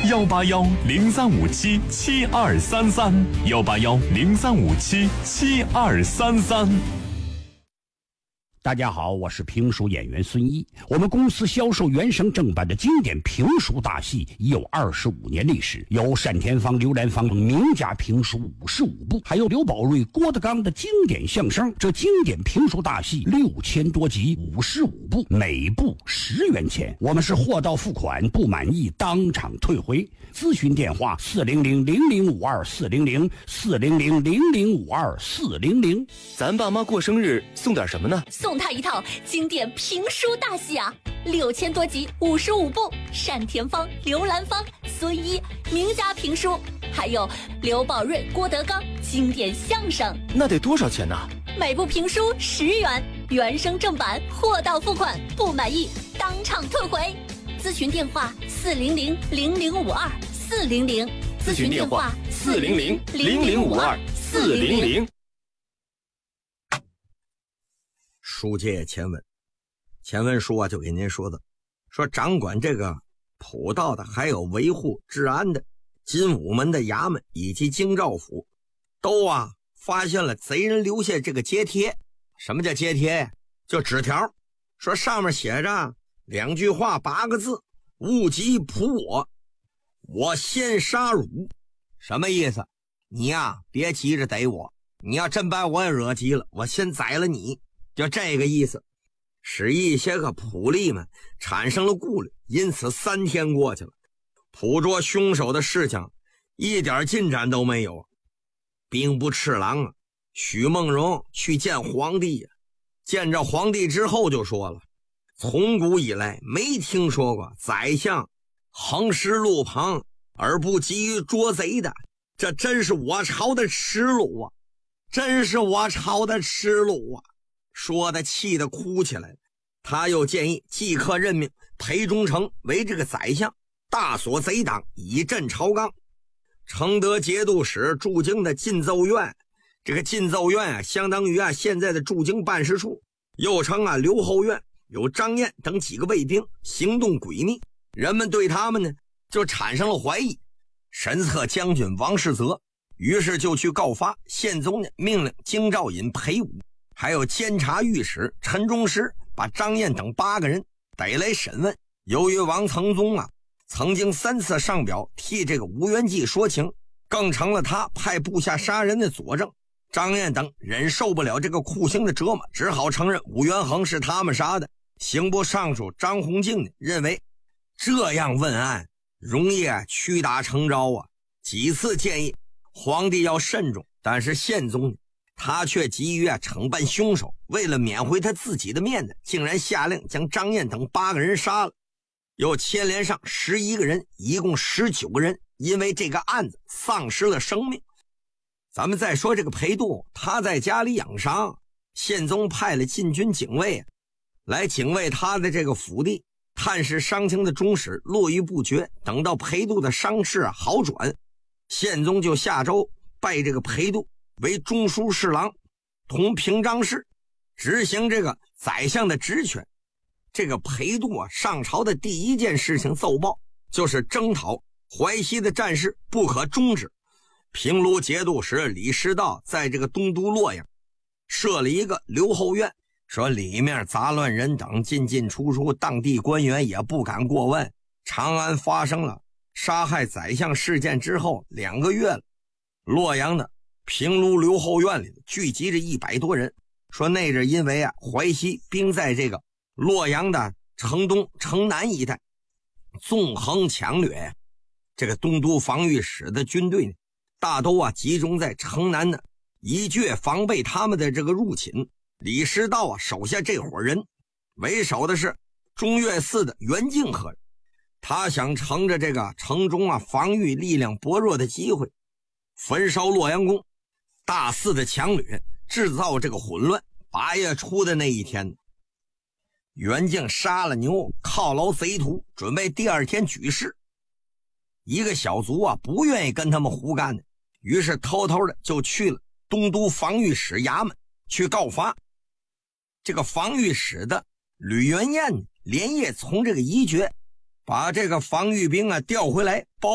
18103577233，18103577233。 大家好，我是评书演员孙一。我们公司销售原声正版的经典评书大戏已有25年历史，有单田芳、刘兰芳名家评书55部，还有刘宝瑞、郭德纲的经典相声。这经典评书大戏6000多集，55部，每部10元钱。我们是货到付款，不满意当场退回。咨询电话400-0052-400，400-0052-400。 咱爸妈过生日送点什么呢？ 送他一套经典评书大戏啊，6000多集，55部，单田芳、刘兰芳、孙一名家评书，还有刘宝瑞、郭德纲经典相声。 那得多少钱呢？ 每部评书10元，原声正版，货到付款，不满意当场退回。咨询电话400-0052-400， 咨询电话400-0052-400。 书接前文，前文书啊就给您说的，说掌管这个普道的还有维护治安的金武门的衙门以及京兆府都发现了贼人留下这个揭贴。什么叫揭贴？就纸条，说上面写着2句话8个字：勿急扑我，我先杀汝。什么意思？你别急着逮我，你要真把我也惹急了，我先宰了你，就这个意思。使一些个仆吏们产生了顾虑，因此3天过去了，捕捉凶手的事情一点进展都没有。兵部侍郎许梦荣去见皇帝见着皇帝之后就说了，从古以来没听说过宰相横尸路旁而不急于捉贼的，这真是我朝的耻辱真是我朝的耻辱说的气得哭起来了。他又建议即刻任命裴忠诚为这个宰相，大锁贼党，以镇朝纲。承德节度使驻京的进奏院，这个进奏院相当于现在的驻京办事处，又称留后院，有张燕等几个卫兵行动诡秘，人们对他们呢就产生了怀疑。神策将军王世泽于是就去告发，宪宗呢命令京兆尹裴武还有监察御史陈忠师把张燕等8个人逮来审问。由于王承宗曾经3次上表替这个吴元济说情，更成了他派部下杀人的佐证。张燕等忍受不了这个酷刑的折磨，只好承认武元衡是他们杀的。刑部尚书张弘敬呢认为这样问案容易屈打成招几次建议皇帝要慎重，但是宪宗呢他却急于惩办凶手，为了免回他自己的面子，竟然下令将张燕等8个人杀了，又牵连上11个人，一共19个人因为这个案子丧失了生命。咱们再说这个裴度，他在家里养伤，宪宗派了禁军警卫来警卫他的这个府邸，探视伤情的中使络绎不绝。等到裴度的伤势好转，宪宗就下诏拜这个裴度为中书侍郎，同平章事，执行这个宰相的职权。这个裴度上朝的第一件事情奏报就是征讨淮西的战事不可终止。平卢节度使李师道在这个东都洛阳设了一个留后院，说里面杂乱人等进进出出，当地官员也不敢过问。长安发生了杀害宰相事件之后2个月了，洛阳的平卢留后院里聚集着100多人，说那是因为淮西兵在这个洛阳的城东城南一带纵横抢掠，这个东都防御使的军队呢大都集中在城南的一阙防备他们的这个入侵。李师道手下这伙人为首的是中岳寺的袁敬和人，他想乘着这个城中防御力量薄弱的机会，焚烧洛阳宫，大肆的抢掠，制造这个混乱。8月初的那一天，袁敬杀了牛，犒劳贼徒，准备第2天举事。一个小卒不愿意跟他们胡干的，于是偷偷的就去了东都防御使衙门去告发。这个防御使的吕元彦连夜从这个宜爵把这个防御兵调回来，包